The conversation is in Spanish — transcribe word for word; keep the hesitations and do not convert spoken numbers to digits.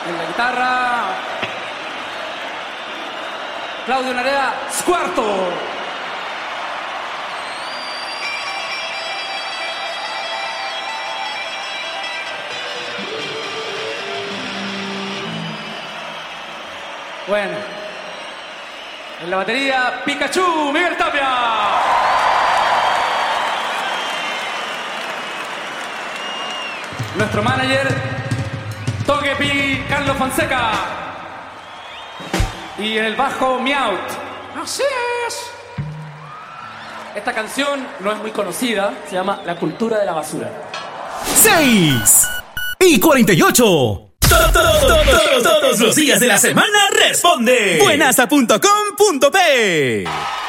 En la guitarra, Claudio Narea Squarto. Bueno, en la batería, Pikachu, Miguel Tapia. Nuestro manager, Togepi, Carlos Fonseca. Y en el bajo, Meowth. Así es. Esta canción no es muy conocida, se llama La cultura de la basura. seis y cuarenta y ocho. Todos los días de la semana responde. buenasa punto com punto pe